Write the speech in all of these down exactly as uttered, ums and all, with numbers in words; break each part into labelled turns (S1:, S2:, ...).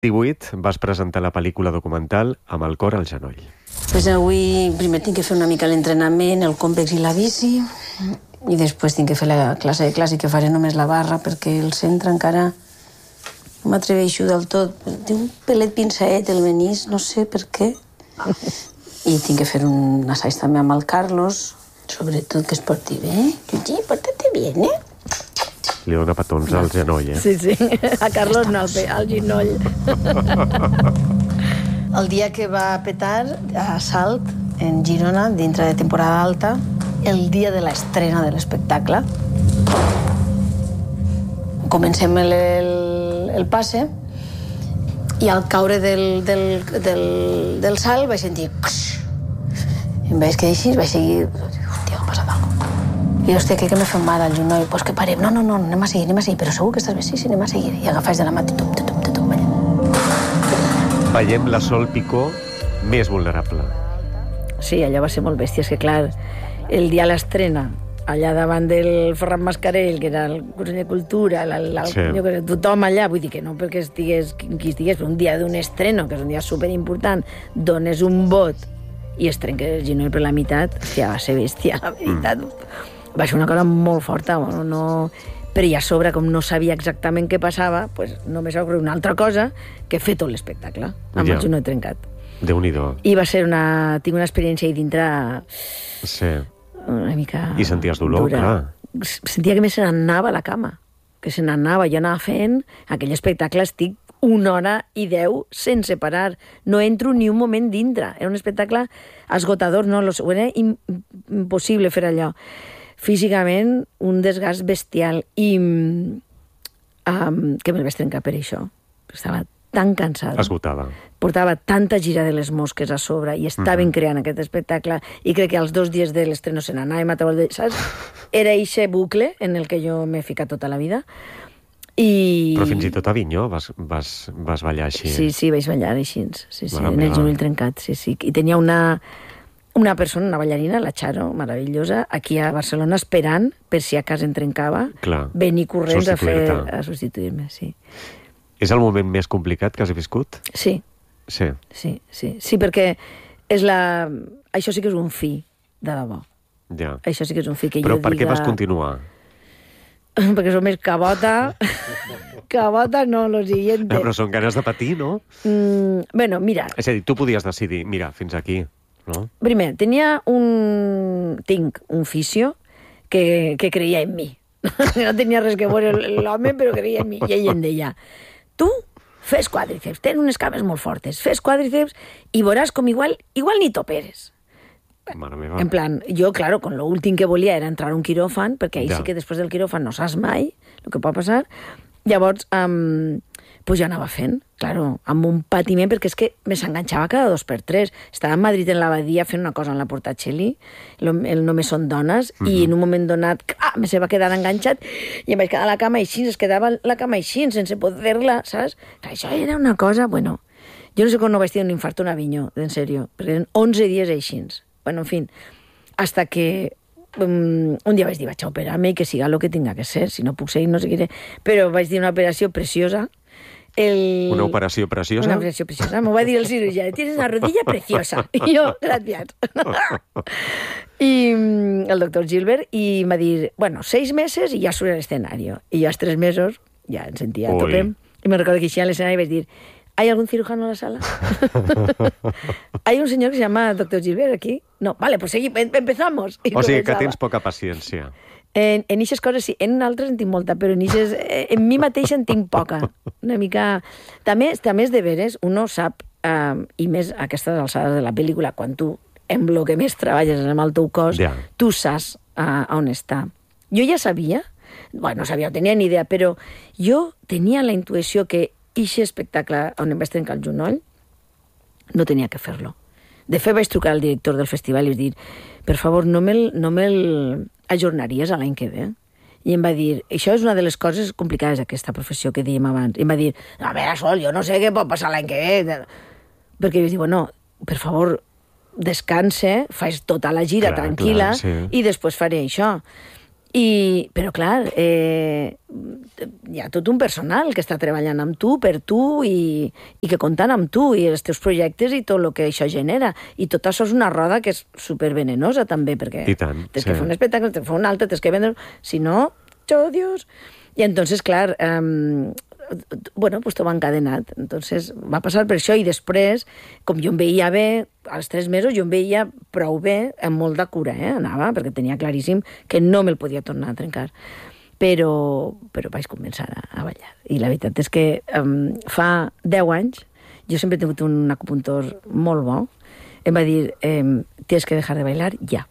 S1: divuit vas presentar la pel·lícula documental Amb el cor al genoll.
S2: Pues avui primer tinc que fer una mica l'entrenament, el còmpex i la bici, i després tinc que fer la classe de clàssic, que faré només la barra, perquè el centre encara no m'atreveixo del tot. Té un pelet pinçaet, el menís, no sé per què. I tinc que fer un assaig també amb el Carlos, sobretot que es porti bé. Lluigi, porta-te bé, eh?
S1: Li dona petons al genoll, eh?
S3: Sí, sí. A Carlos no, al genoll.
S2: El dia que va petar a Salt, en Girona, dintre de temporada alta, el dia de l'estrena de l'espectacle, comencem el, el, el passe i al caure del, del, del, del salt vaig sentir... I em vaig quedar així, vaig seguir... Hòstia, ha passat alguna cosa. I, hòstia, crec que m'he fet mal al genoll. Pues que parem. No, no, no, anem a seguir, anem a seguir. Però segur que estàs bé? Sí, sí, anem a seguir. I agafes de la mà, tutum, tutum, tutum, allà.
S1: Veiem la Sol Picó més vulnerable.
S3: Sí, allò va ser molt bèstia. És que, clar, el dia de l'estrena, allà davant del Ferran Mascarell, que era el conseller de Cultura, la, la,
S1: sí.
S3: jo, que tothom allà, vull dir que no perquè estigués qui estigués, però un dia d'un estreno, que és un dia superimportant, dones un vot i es trenca el genoll per la meitat, hòstia, va ser bèstia, la veritat. Mm. Va ser una cosa molt forta, bueno, no... però i a sobre, com no sabia exactament què passava, pues, només va ocórrer una altra cosa que fer tot l'espectacle, amb ja. el genoll trencat.
S1: Déu-n'hi-do.
S3: I va ser una... tinc una experiència ahí dintre...
S1: Sí.
S3: Una mica...
S1: I senties dolor,
S3: dura.
S1: clar.
S3: Sentia que més se n'anava a la cama, que se n'anava. Jo anava fent aquell espectacle, estic una hora i deu sense parar. No entro ni un moment dintre. Era un espectacle esgotador, no? Era impossible fer allò. Físicament, un desgast bestial. I um, que me'l vaig trencar per això. Estava tan cansada.
S1: Esgotada.
S3: Portava tanta gira de les mosques a sobre i estaven mm-hmm. creant aquest espectacle i crec que als dos dies de l'estreno se n'anava, saps? Era eixe bucle en el que jo m'he ficat tota la vida. I...
S1: Però fins i tot a Avinyó vas, vas, vas ballar així.
S3: Sí, sí, vaig ballar així, sí, sí,
S1: Mare
S3: en el
S1: meva.
S3: genoll trencat, sí, sí. I tenia una, una persona, una ballarina, la Charo, meravellosa, aquí a Barcelona esperant, per si a casa em trencava,
S1: Clar,
S3: venir corrents a, fer,
S1: substituir-te.
S3: a substituir-me, sí.
S1: És el moment més complicat que has viscut?
S3: Sí,
S1: Sí.
S3: sí, sí, sí, perquè és la... això sí que és un fi, de debò.
S1: Ja.
S3: Això sí que és un fi que
S1: Però
S3: jo
S1: per
S3: diga...
S1: què vas continuar?
S3: Perquè som més cabota. Cabota no, lo siguiente.
S1: No, però són ganes de patir, no?
S3: Mm, bueno, mira.
S1: És a dir, tu podies decidir, mira, fins aquí, no?
S3: Primer, tenia un... tinc un fisio que, que creia en mi. No tenia res que veure l'home, però creia en mi. I ell em deia, tu fes quàdriceps, tens unes cames molt fortes, fes quàdriceps i veuràs com igual, igual ni t'operes.
S1: Mare meva.
S3: En plan, jo, claro, con lo últim que volia era entrar a un quiròfan, perquè ahí
S1: Ja.
S3: sí que després del quiròfan no saps mai el que pot passar. Llavors, um, pues jo anava fent, claro, amb un patiment, perquè és que me s'enganxava cada dos per tres. Estava a Madrid en l'abadia fent una cosa en la Portacelli, el, el Només són dones, mm-hmm. i en un moment donat, clar, me se va quedar enganxat i em vaig quedar a la cama així, es quedava la cama així, sense poder-la, saps? Clar, això era una cosa, bueno, jo no sé com no vaig tenir un infart o un Avinyó, en sèrio, perquè eren onze dies així. Bueno, en fin, hasta que um, un dia vaig dir, vaig a operar-me i que siga el que tinga que ser, si no puc seguir, no seguiré. Però vaig dir una operació preciosa. El...
S1: Una operació preciosa?
S3: Una operació preciosa. M'ho va dir el cirurgià, tienes una rodilla preciosa. I jo, gràcies. I el doctor Gilbert, i m'ha dit, bueno, seis meses i ja surt a l'escenari. I jo als tres mesos ja em sentia a tope. I me recordo que així a l'escenari vaig dir, ¿hay algún cirujano en la sala? ¿Hay un señor que se llama doctor Gilbert aquí? No, vale, pues seguim, empezamos. I
S1: o sigui que
S3: començava.
S1: tens poca paciència.
S3: En, en eixes coses sí, en altres en tinc molta, però en eixes, en mi mateixa en tinc poca. Una mica... També, també és de veres, uno sap, eh, i més a aquestes alçades de la pel·lícula, quan tu en lo que més treballes amb el teu cos,
S1: Ja.
S3: tu saps uh, on està. Jo ja sabia, bueno, no sabia, no tenia ni idea, però jo tenia la intuïció que ixe espectacle on em vaig trencar el genoll no tenia que fer-lo. De fet, vaig trucar al director del festival i vaig dir, per favor, no me'l no me ajornaries a l'any que ve? I em va dir, això és una de les coses complicades d'aquesta professió que dèiem abans. I em va dir, a veure, Sol, jo no sé què pot passar l'any que ve. Perquè vaig dir, bueno, per favor, descanse, fas tota la gira
S1: clar,
S3: tranquil·la
S1: clar, sí.
S3: i després faré això. I, però, clar, eh, hi ha tot un personal que està treballant amb tu, per tu, i, i que compten amb tu, i els teus projectes i tot el que això genera. I tot això és una roda que és supervenenosa, també, perquè
S1: I tant,
S3: tens
S1: sí.
S3: que fer un espectacle, tens que fer un altre, tens que vendre... Si no, oh, Dios... I entonces, clar, eh, bueno, pues tot va encadenat. Entonces va passar per això, i després, com jo em veia bé, als tres mesos jo em veia prou bé, amb molt de cura, eh, anava, perquè tenia claríssim que no me'l podia tornar a trencar. Però, però vaig començar a, a ballar. I la veritat és que um, fa deu anys, jo sempre he tingut un acupuntor molt bo, em va dir, eh, tienes que dejar de bailar ya.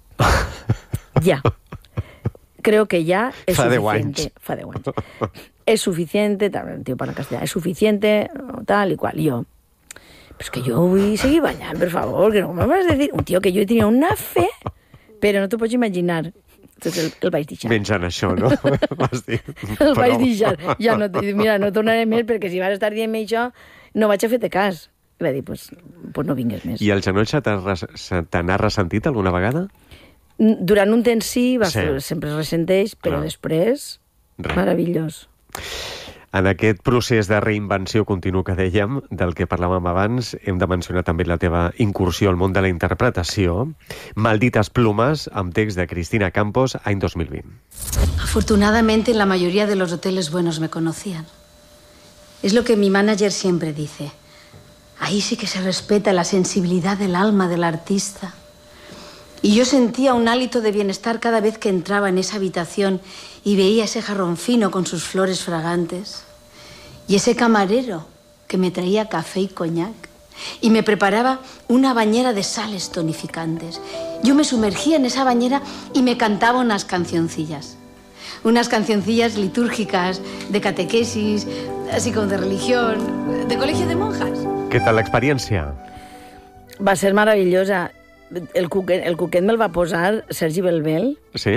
S3: Ya. Creo que ya es
S1: fa
S3: suficiente. Fa deu anys. Es suficiente, tal, el tío para castellà, es suficiente, tal y cual. Y yo, pues que yo voy a seguir ballant, por favor, que no me vas a decir... Un tío que yo tenía una fe, però no t'ho pots imaginar. Entonces el, el vaig deixar.
S1: Menjant això, no? Vas dir.
S3: El vaig deixar. Ja no, mira, no tornaré més, perquè si vas estar dient-me això, no vaig a fer-te cas. I va dir, pues, pues no vingues més.
S1: I el genoll se t'ha n'ha ressentit alguna vegada?
S3: Durant un temps sí, va
S1: sí.
S3: Ser, sempre es ressenteix, però
S1: clar.
S3: Després,
S1: Res.
S3: Meravellós.
S1: En aquest procés de reinvenció continu que dèiem, del que parlàvem abans, hem de mencionar també la teva incursió al món de la interpretació. Malditas plumas, amb text de Cristina Campos, any dos mil vint.
S4: Afortunadamente, la mayoría de los hoteles buenos me conocían. Es lo que mi manager siempre dice. Ahí sí que se respeta la sensibilidad del alma del artista. Y yo sentía un hálito de bienestar cada vez que entraba en esa habitación y veía ese jarrón fino con sus flores fragantes. Y ese camarero que me traía café y coñac. Y me preparaba una bañera de sales tonificantes. Yo me sumergía en esa bañera y me cantaba unas cancioncillas. Unas cancioncillas litúrgicas, de catequesis, así como de religión, de colegio de monjas.
S1: Què tal l'experiència?
S3: Va ser meravellosa. El cuquet, el cuquet me'l va posar Sergi Belbel
S1: sí?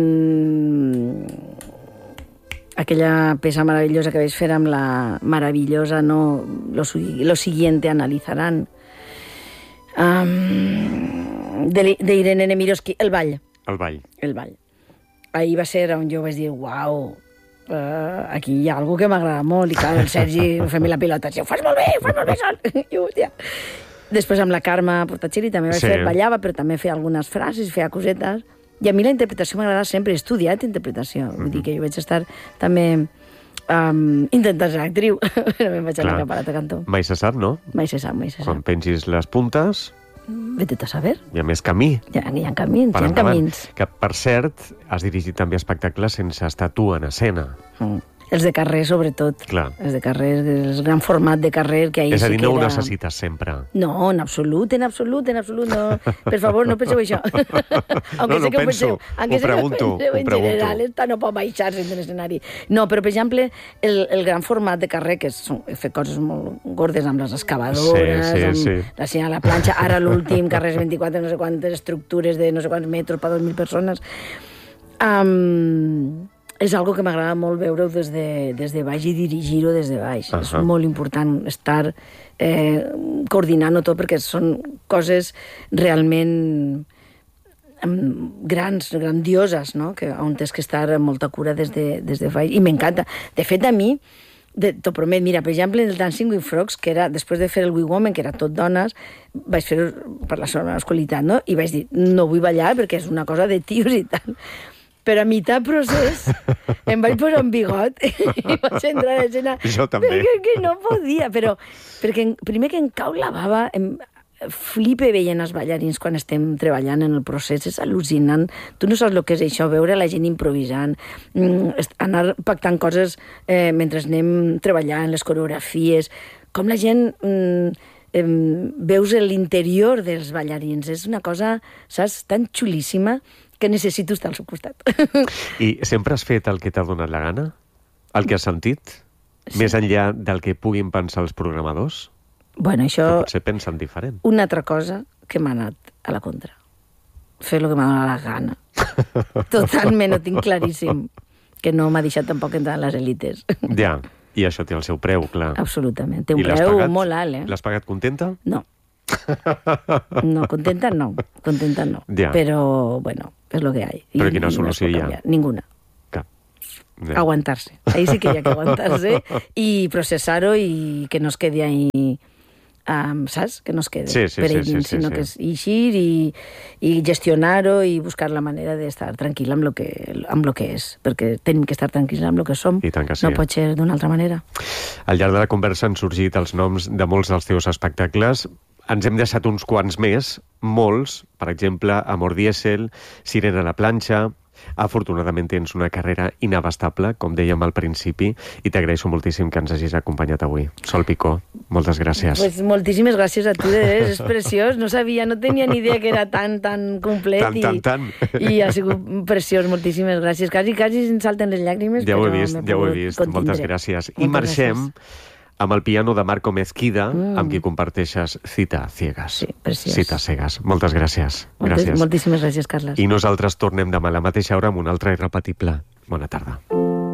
S3: En aquella peça meravellosa que vaig fer amb la meravellosa no, lo, lo siguiente analizarán um, de, de Irene Nemirovsky, el ball.
S1: El ball.
S3: El ball. Ahir va ser on jo vaig dir, uau, uh, aquí hi ha algú que m'agrada molt, i clar, el Sergi fem la pilota, ho fas molt bé, ho fas molt bé sol. I, hòstia. Després amb la Carme Portaceli també vaig sí. fer, ballava, però també feia algunes frases, feia cosetes. I a mi la interpretació m'agrada sempre, he estudiat interpretació. Mm-hmm. Vull dir que jo vaig estar també um, intentant ser actriu. Però me'n vaig anar cap a l'altre cantó.
S1: Mai se sap, no?
S3: Mai se sap, mai se sap.
S1: Quan pengis les puntes...
S3: Vete a saber.
S1: Hi ha més camí.
S3: Hi ha, hi ha camins, hi ha camins.
S1: Que, per cert, has dirigit també espectacles sense estar tu en escena.
S3: Mm. Els de carrer, sobretot.
S1: Clar.
S3: Els de carrer, el gran format de carrer, que ahir
S1: és a dir,
S3: sí que
S1: no
S3: era...
S1: ho necessites sempre.
S3: No, en absolut, en absolut, en absolut, no. Per favor, no penseu això.
S1: no, no
S3: que
S1: penso,
S3: ho,
S1: ho pregunto, ho
S3: en
S1: pregunto.
S3: general, esta no pot baixar-se en l'escenari. No, però, per exemple, el, el gran format de carrer, que és fer coses molt gordes amb les excavadores,
S1: sí, sí,
S3: amb
S1: sí.
S3: la senyal a la planxa, ara l'últim, carrers vint-i-quatre, no sé quantes estructures de no sé quants metres per dos mil persones... Um, és algo que m'agrada molt veure-ho des, de, des de baix i dirigir-ho des de baix. Uh-huh. És molt important estar eh, coordinant-ho tot, perquè són coses realment grans, grandioses, no? Que, on tens que estar amb molta cura des de, des de baix. I m'encanta. De fet, a mi, de, t'ho promet, mira, per exemple, el Dancing with Frogs, que era, després de fer el We Woman, que era tot dones, vaig fer per la seva qualitat, no? I vaig dir, no vull ballar perquè és una cosa de tios i tal. Però a mitjà procés em vaig posar un bigot i vaig entrar a l'escena.
S1: Jo també.
S3: Perquè que no podia, però perquè primer que em cau la bava, em flipe veient els ballarins quan estem treballant en el procés, és al·lucinant. Tu no saps el que és això, veure la gent improvisant, anar pactant coses eh, mentre anem treballant, les coreografies, com la gent... Mm, eh, veus l'interior dels ballarins, és una cosa, saps, tan xulíssima que necessito estar al seu costat.
S1: I sempre has fet el que t'ha donat la gana? El que has sentit? Sí. Més enllà del que puguin pensar els programadors?
S3: Bueno, això...
S1: Que potser pensen diferent.
S3: Una altra cosa que m'ha anat a la contra. Fer el que m'ha donat la gana. Totalment, ho tinc claríssim. Que no m'ha deixat tampoc entrar en les elites.
S1: Ja, i això té el seu preu, clar.
S3: Absolutament. Té un preu molt alt, eh?
S1: L'has pagat contenta?
S3: No. No, contenta no, contenta no.
S1: Ya.
S3: Pero, bueno, es lo que hay.
S1: Pero
S3: Y-
S1: quina
S3: y no es
S1: solució hi ha?
S3: canviar. Ninguna.
S1: Cap. Ja.
S3: Aguantarse. Ahí sí que hay que aguantarse y processar-ho i que no es quedi ahí, um, saps? Que no es quede
S1: Sí, sí,
S3: per
S1: sí,
S3: ell
S1: sí,
S3: dins,
S1: sí,
S3: sinó
S1: sí.
S3: que és eixir i, i gestionar-ho i buscar la manera d'estar tranquil amb lo que, amb lo que és, perquè tenim que estar tranquils amb lo que som.
S1: I tant que sí.
S3: No pot ser d'una altra manera.
S1: Al llarg de la conversa han sorgit els noms de molts dels teus espectacles. Ens hem deixat uns quants més, molts, per exemple, Amor Diésel, Sirena a la planxa. Afortunadament tens una carrera inabastable, com dèiem al principi, i t'agraeixo moltíssim que ens hagis acompanyat avui. Sol Picó, moltes gràcies.
S3: Pues moltíssimes gràcies a tu, és, és preciós. No sabia, no tenia ni idea que era tan, tan complet.
S1: Tant,
S3: i,
S1: tant, tant.
S3: I ha sigut preciós, moltíssimes gràcies. Quasi, quasi em salten les llàgrimes,
S1: Ja ho he
S3: però
S1: vist,
S3: m'he
S1: ja ho he
S3: pogut
S1: vist.
S3: contindre.
S1: Moltes gràcies. I
S3: Moltes
S1: marxem
S3: gràcies.
S1: amb el piano de Marco Mezquida,
S3: Mm.
S1: amb qui comparteixes Cita Ciegas.
S3: Sí, preciós.
S1: Cita Ciegas. Moltes gràcies.
S3: Moltes,
S1: Gràcies.
S3: moltíssimes gràcies, Carles.
S1: I nosaltres tornem demà a la mateixa hora amb un altre irrepetible. Bona tarda.